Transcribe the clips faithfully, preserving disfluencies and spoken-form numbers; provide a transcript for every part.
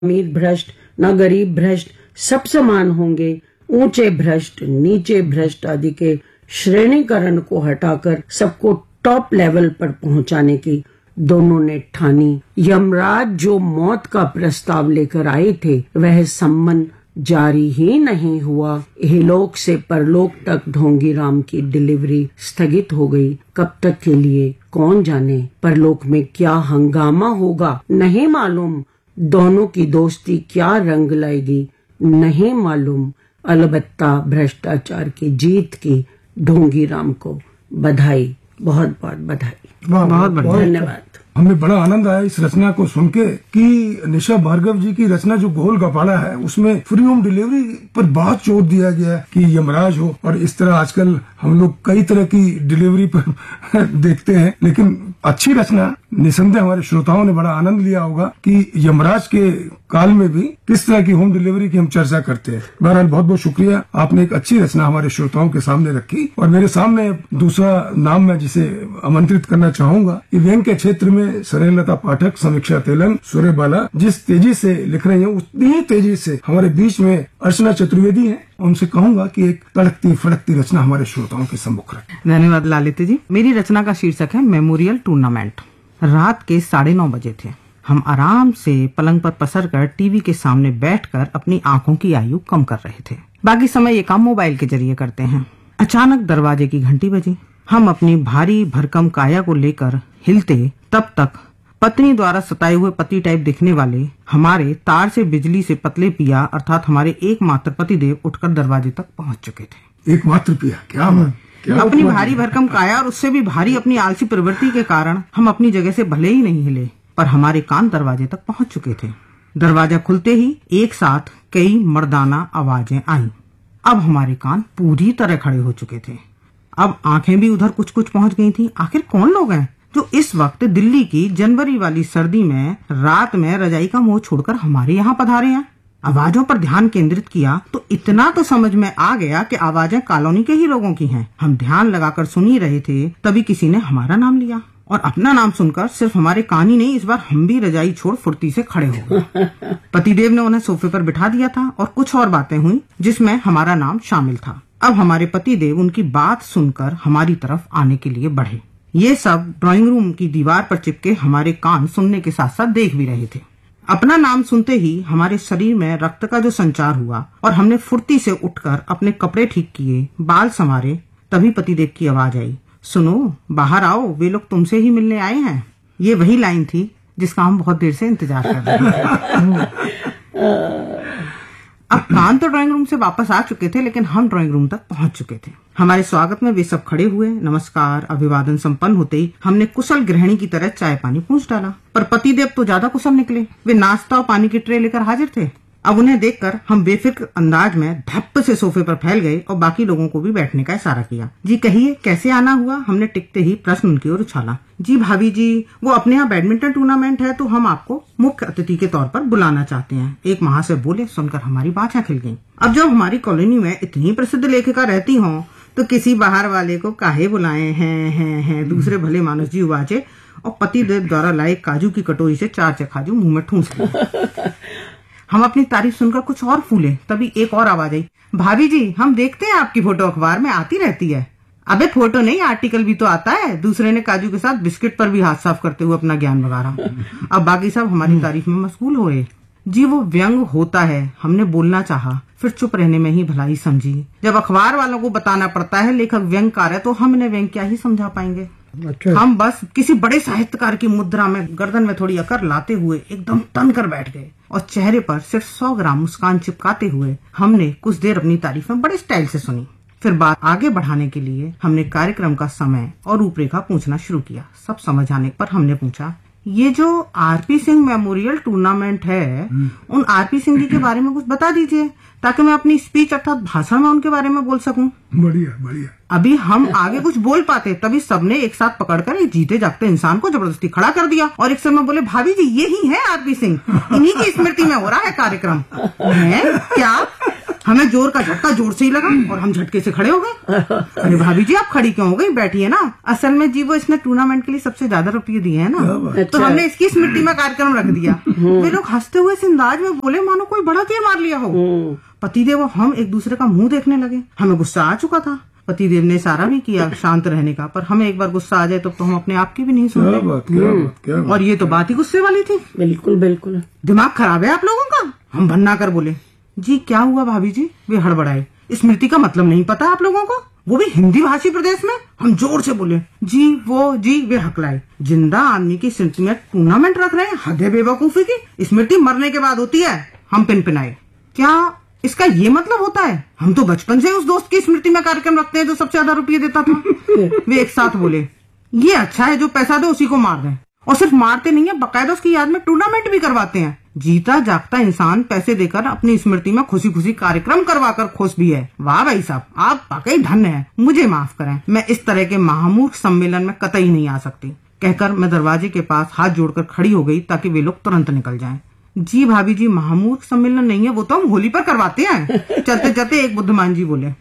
अमीर भ्रष्ट न गरीब भ्रष्ट, सब समान होंगे। ऊंचे भ्रष्ट, नीचे भ्रष्ट आदि के श्रेणीकरण को हटाकर सबको टॉप लेवल पर पहुंचाने की दोनों ने ठानी। यमराज जो मौत का प्रस्ताव लेकर आए थे वह सम्मन जारी ही नहीं हुआ। इहलोक से परलोक तक ढोंगी राम की डिलीवरी स्थगित हो गई। कब तक के लिए कौन जाने, परलोक में क्या हंगामा होगा नहीं मालूम। दोनों की दोस्ती क्या रंग लाएगी नहीं मालूम। अलबत्ता भ्रष्टाचार की जीत की ढोंगी राम को बधाई, बहुत बहुत बधाई। बहुत बहुत धन्यवाद। हमें बड़ा आनंद आया इस रचना को सुन के कि निशा भार्गव जी की रचना जो गोल गपाड़ा है उसमें फ्री होम डिलीवरी पर बहुत जोर दिया गया है कि यमराज हो। और इस तरह आजकल हम लोग कई तरह की डिलीवरी पर देखते हैं, लेकिन अच्छी रचना, निसंदेह हमारे श्रोताओं ने बड़ा आनंद लिया होगा कि यमराज के काल में भी किस तरह की होम डिलीवरी की हम चर्चा करते हैं। बहरहाल बहुत बहुत शुक्रिया, आपने एक अच्छी रचना हमारे श्रोताओं के सामने रखी। और मेरे सामने दूसरा नाम मैं जिसे आमंत्रित करना चाहूंगा, व्यंग के क्षेत्र में सरेलता पाठक, समीक्षा तेलंग, सूर्यबाला जिस तेजी से लिख रही हैं उतनी ही तेजी से हमारे बीच में अर्चना चतुर्वेदी हैं। उनसे कहूंगा कि एक तड़कती फड़कती रचना हमारे श्रोताओं के सम्मुख रखें। धन्यवाद ललित जी। मेरी रचना का शीर्षक है मेमोरियल टूर्नामेंट। रात के साढ़े नौ बजे थे। हम आराम से पलंग पर पसर कर टीवी के सामने बैठकर अपनी आंखों की आयु कम कर रहे थे। बाकी समय ये काम मोबाइल के जरिए करते हैं। अचानक दरवाजे की घंटी बजी। हम अपनी भारी भरकम काया को लेकर हिलते तब तक पत्नी द्वारा सताए हुए पति टाइप दिखने वाले हमारे तार से बिजली से पतले पिया अर्थात हमारे एकमात्र पतिदेव उठकर दरवाजे तक पहुंच चुके थे। एकमात्र पिया, क्या बात, क्या अपनी भारी भरकम काया और उससे भी भारी अपनी आलसी प्रवृत्ति के कारण हम अपनी जगह से भले ही नहीं हिले, पर हमारे कान दरवाजे तक पहुंच चुके थे। दरवाजा खुलते ही एक साथ कई मर्दाना आवाजें आईं। अब हमारे कान पूरी तरह खड़े हो चुके थे। अब आंखें भी उधर कुछ कुछ पहुंच गई थी। आखिर कौन लोग हैं जो इस वक्त दिल्ली की जनवरी वाली सर्दी में रात में रजाई का मुंह छोड़कर हमारे यहाँ पधारे हैं? आवाजों पर ध्यान केंद्रित किया तो इतना तो समझ में आ गया कि आवाजें कॉलोनी के ही लोगों की हैं। हम ध्यान लगाकर सुन ही रहे थे, तभी किसी ने हमारा नाम लिया और अपना नाम सुनकर सिर्फ हमारे कान ही नहीं, इस बार हम भी रजाई छोड़ फुर्ती से खड़े हो गए। पतिदेव ने उन्हें सोफे पर बिठा दिया था और कुछ और बातें हुई जिसमें हमारा नाम शामिल था। अब हमारे पतिदेव उनकी बात सुनकर हमारी तरफ आने के लिए बढ़े। ये सब ड्राइंग रूम की दीवार पर चिपके हमारे कान सुनने के साथ साथ देख भी रहे थे। अपना नाम सुनते ही हमारे शरीर में रक्त का जो संचार हुआ और हमने फुर्ती से उठकर अपने कपड़े ठीक किए, बाल संवारे, तभी पतिदेव की आवाज आई, सुनो बाहर आओ, वे लोग तुमसे ही मिलने आए हैं। ये वही लाइन थी जिसका हम बहुत देर से इंतजार कर रहे थे। अब कान तो ड्राइंग रूम से वापस आ चुके थे, लेकिन हम ड्राइंग रूम तक पहुंच चुके थे। हमारे स्वागत में वे सब खड़े हुए। नमस्कार अभिवादन संपन्न होते ही हमने कुशल गृहिणी की तरह चाय पानी पूछ डाला, पर पतिदेव तो ज्यादा कुशल निकले। वे नाश्ता और पानी की ट्रे लेकर हाजिर थे। अब उन्हें देखकर हम बेफिक्र अंदाज में धप्प से सोफे पर फैल गए और बाकी लोगों को भी बैठने का इशारा किया। जी कहिए, कैसे आना हुआ? हमने टिकते ही प्रश्न उनकी ओर उछाला। जी भाभी जी, वो अपने यहाँ बैडमिंटन टूर्नामेंट है तो हम आपको मुख्य अतिथि के तौर पर बुलाना चाहते हैं, एक महाशय बोले। सुनकर हमारी बाछा खिल गई। अब जब हमारी कॉलोनी में इतनी प्रसिद्ध लेखिका रहती हों तो किसी बाहर वाले को काहे बुलाए हैं हैं हैं दूसरे भले मानुस जी उवाचे और पतिदेव द्वारा लाए काजू की कटोरी से चार चखाजू मुंह में ठूंस लिया। हम अपनी तारीफ सुनकर कुछ और फूले, तभी एक और आवाज आई, भाभी जी हम देखते हैं आपकी फोटो अखबार में आती रहती है। अबे फोटो नहीं, आर्टिकल भी तो आता है। दूसरे ने काजू के साथ बिस्किट पर भी हाथ साफ करते हुए अपना ज्ञान बगा रहा। अब बाकी सब हमारी तारीफ में मशगूल हुए। जी वो व्यंग होता है, हमने बोलना चाहा, फिर चुप रहने में ही भलाई समझी। जब अखबार वालों को बताना पड़ता है लेखक व्यंगकार है तो हम इन्हें व्यंग क्या ही समझा पाएंगे। अच्छा। हम बस किसी बड़े साहित्यकार की मुद्रा में गर्दन में थोड़ी अकर लाते हुए एकदम तन कर बैठ गए और चेहरे पर सिर्फ सौ ग्राम मुस्कान चिपकाते हुए हमने कुछ देर अपनी तारीफें बड़े स्टाइल से सुनी। फिर बात आगे बढ़ाने के लिए हमने कार्यक्रम का समय और रूपरेखा पूछना शुरू किया। सब समझ आने पर हमने पूछा, ये जो आरपी सिंह मेमोरियल टूर्नामेंट है, उन आरपी सिंह जी के बारे में कुछ बता दीजिए ताकि मैं अपनी स्पीच अर्थात भाषण में उनके बारे में बोल सकूं। बढ़िया बढ़िया। अभी हम आगे कुछ बोल पाते तभी सबने एक साथ पकड़कर एक जीते जागते इंसान को जबरदस्ती खड़ा कर दिया और एक समय बोले, भाभी जी ये ही है आरपी सिंह, इन्हीं की स्मृति में हो रहा है कार्यक्रम। है क्या? हमें जोर का झटका जोर से ही लगा और हम झटके से खड़े हो गए। अरे भाभी जी आप खड़ी क्यों हो गई, बैठिए ना। असल में जी वो इसने टूर्नामेंट के लिए सबसे ज्यादा रुपये दिए हैं ना, तो हमने इसकी स्मृति में कार्यक्रम रख दिया। वे लोग हंसते हुए इस अंदाज में बोले मानो कोई बड़ा तीर मार लिया हो। पतिदेव और हम एक दूसरे का मुंह देखने लगे। हमें गुस्सा आ चुका था। पतिदेव ने इशारा भी किया शांत रहने का, पर हमें एक बार गुस्सा आ जाए तो, तो हम अपने आप की भी नहीं सुनते। और ये तो बात ही गुस्से वाली थी। बिल्कुल बिल्कुल। दिमाग खराब है आप लोगों का। हम भन्ना कर बोले, जी क्या हुआ भाभी जी? वे हड़बड़ाए, स्मृति का मतलब नहीं पता आप लोगों को, वो भी हिंदी भाषी प्रदेश में। हम जोर से बोले, जी वो जी। वे हकलाए, जिंदा आदमी की स्मृति में टूर्नामेंट रख रहे हैं, हद है बेवकूफी की, स्मृति मरने के बाद होती है। हम पिनपिनाए, क्या इसका ये मतलब होता है? हम तो बचपन से उस दोस्त की स्मृति में कार्यक्रम रखते हैं जो सबसे ज्यादा रुपये देता था। वे एक साथ बोले, ये अच्छा है जो पैसा दे उसी को मार दें, और सिर्फ मारते नहीं है बकायदा उसकी याद में टूर्नामेंट भी करवाते हैं। जीता जागता इंसान पैसे देकर अपनी स्मृति में खुशी खुशी कार्यक्रम करवाकर खुश भी है। वाह भाई साहब, आप वाकई धन्य हैं। मुझे माफ करें, मैं इस तरह के महामूर्ख सम्मेलन में कतई नहीं आ सकती। कहकर मैं दरवाजे के पास हाथ जोड़कर खड़ी हो गई ताकि वे लोग तुरंत निकल जाएं। जी भाभी जी, महामूर्ख सम्मेलन नहीं है, वो तो हम होली पर करवाते हैं। चलते चलते एक बुद्धिमान जी बोले,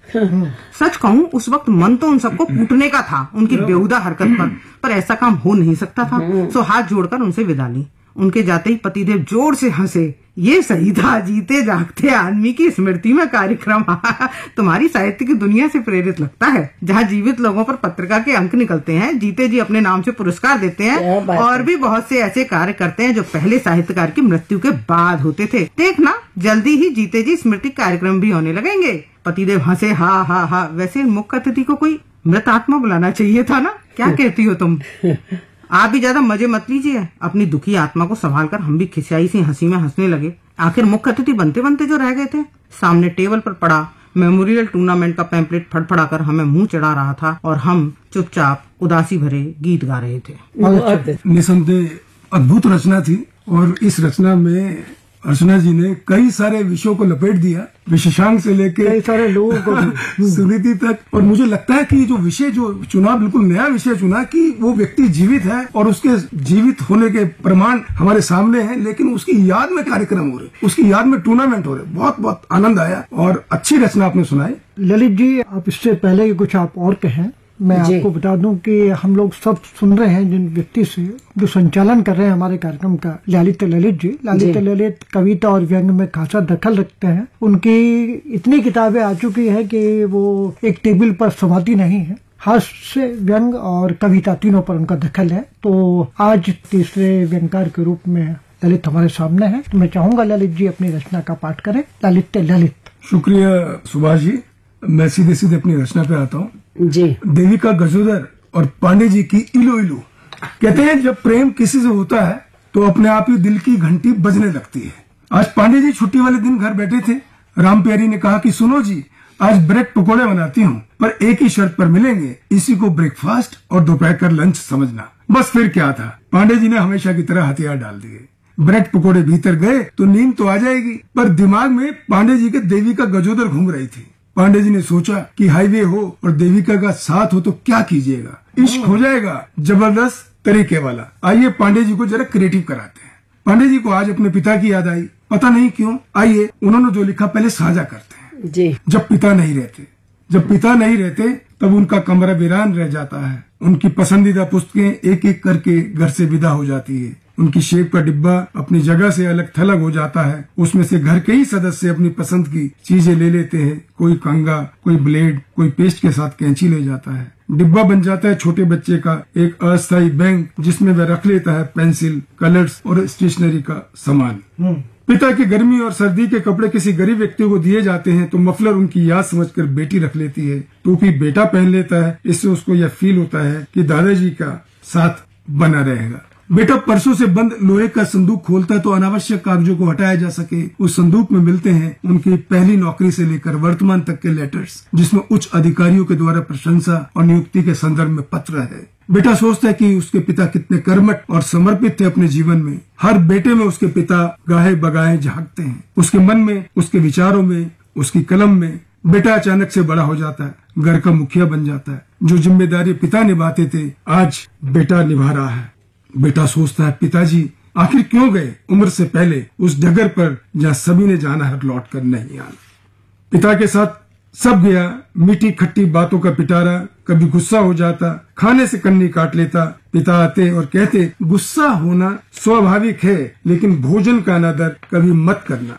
सच कहूँ उस वक्त मन तो उन सबको कूटने का था उनकी बेहुदा हरकत पर, पर ऐसा काम हो नहीं सकता था। सो हाथ जोड़कर उनसे विदा ली। उनके जाते ही पतिदेव जोर से हंसे, ये सही था, जीते जागते आदमी की स्मृति में कार्यक्रम। तुम्हारी साहित्य की दुनिया से प्रेरित लगता है, जहाँ जीवित लोगों पर पत्रिका के अंक निकलते हैं, जीते जी अपने नाम से पुरस्कार देते हैं, और भी बहुत से ऐसे कार्य करते हैं जो पहले साहित्यकार की मृत्यु के बाद होते थे। देखना जल्दी ही जीते जी स्मृति कार्यक्रम भी होने लगेंगे। पतिदेव हंसे, हा हा हा। वैसे मुख्य अतिथि को कोई मृत आत्मा बुलाना चाहिए था ना, क्या कहती हो तुम? आप भी ज्यादा मजे मत लीजिए। अपनी दुखी आत्मा को संभाल कर हम भी खिसियाई सी हंसी में हंसने लगे। आखिर मुख्य अतिथि बनते बनते जो रह गए थे। सामने टेबल पर पड़ा मेमोरियल टूर्नामेंट का पैम्पलेट फड़फड़ाकर हमें मुंह चढ़ा रहा था, और हम चुपचाप उदासी भरे गीत गा रहे थे। निसंदेह अद्भुत रचना थी, और इस रचना में अर्चना जी ने कई सारे विषयों को लपेट दिया, विशेषांक से लेके कई सारे लोगों को सुनीति तक। और मुझे लगता है कि जो विषय जो चुना, बिल्कुल नया विषय चुना कि वो व्यक्ति जीवित है और उसके जीवित होने के प्रमाण हमारे सामने हैं, लेकिन उसकी याद में कार्यक्रम हो रहे, उसकी याद में टूर्नामेंट हो रहे। बहुत बहुत आनंद आया और अच्छी रचना आपने सुनाई। ललित जी, आप इससे पहले कुछ आप और कहें। मैं आपको बता दूं कि हम लोग सब सुन रहे हैं जिन व्यक्ति से जो संचालन कर रहे हैं हमारे कार्यक्रम का, लालित्य ललित जी। लालित्य ललित कविता और व्यंग में खासा दखल रखते हैं। उनकी इतनी किताबें आ चुकी है कि वो एक टेबल पर समाती नहीं है। हास्य, व्यंग और कविता तीनों पर उनका दखल है। तो आज तीसरे व्यंगकार के रूप में ललित हमारे सामने है। तो मैं चाहूंगा ललित जी अपनी रचना का पाठ करें। लालित्य ललित। शुक्रिया सुभाष जी। मैं सीधे सीधे अपनी रचना पे आता हूँ जी। देविका गजोदर और पांडे जी की इलो इलो। कहते हैं जब प्रेम किसी से होता है तो अपने आप ही दिल की घंटी बजने लगती है। आज पांडे जी छुट्टी वाले दिन घर बैठे थे। राम प्यारी ने कहा कि सुनो जी, आज ब्रेड पकोड़े बनाती हूँ, पर एक ही शर्त पर मिलेंगे, इसी को ब्रेकफास्ट और दोपहर का लंच समझना। बस फिर क्या था, पांडे जी ने हमेशा की तरह हथियार डाल दिए। ब्रेड पकोड़े भीतर गए तो नींद तो आ जाएगी, पर दिमाग में पांडे जी के देविका गजोदर घूम रही थी। पांडे जी ने सोचा कि हाईवे हो और देविका का साथ हो तो क्या कीजिएगा, इश्क हो जाएगा जबरदस्त तरीके वाला। आइए पांडे जी को जरा क्रिएटिव कराते हैं। पांडे जी को आज अपने पिता की याद आई, पता नहीं क्यों। आइए उन्होंने जो लिखा पहले साझा करते हैं जी। जब पिता नहीं रहते, जब पिता नहीं रहते तब उनका कमरा वीरान रह जाता है। उनकी पसंदीदा पुस्तकें एक एक करके घर से विदा हो जाती है। उनकी शेप का डिब्बा अपनी जगह से अलग थलग हो जाता है। उसमें से घर के ही सदस्य अपनी पसंद की चीजें ले लेते हैं। कोई कंगा, कोई ब्लेड, कोई पेस्ट के साथ कैंची ले जाता है। डिब्बा बन जाता है छोटे बच्चे का एक अस्थायी बैंक, जिसमें वह रख लेता है पेंसिल, कलर्स और स्टेशनरी का सामान। पिता की गर्मी और सर्दी के कपड़े किसी गरीब व्यक्ति को दिए जाते हैं तो मफलर उनकी याद समझकर बेटी रख लेती है। टोपी बेटा पहन लेता है। इससे उसको यह फील होता है कि दादाजी का साथ बना रहेगा। बेटा परसों से बंद लोहे का संदूक खोलता है तो अनावश्यक कागजों को हटाया जा सके। उस संदूक में मिलते हैं उनकी पहली नौकरी से लेकर वर्तमान तक के लेटर्स, जिसमें उच्च अधिकारियों के द्वारा प्रशंसा और नियुक्ति के संदर्भ में पत्र है। बेटा सोचता है कि उसके पिता कितने कर्मठ और समर्पित थे अपने जीवन में। हर बेटे में उसके पिता गाहे बगाहे झांकते हैं। उसके मन में, उसके विचारों में, उसकी कलम में। बेटा अचानक से बड़ा हो जाता है, घर का मुखिया बन जाता है। जो जिम्मेदारी पिता निभाते थे आज बेटा निभा रहा है। बेटा सोचता है पिताजी आखिर क्यों गए उम्र से पहले उस डगर पर जहाँ सभी ने जाना है, लौट कर नहीं आना। पिता के साथ सब गया, मीठी खट्टी बातों का पिटारा, कभी गुस्सा हो जाता, खाने से कन्नी काट लेता। पिता आते और कहते, गुस्सा होना स्वाभाविक है, लेकिन भोजन का अनादर कभी मत करना।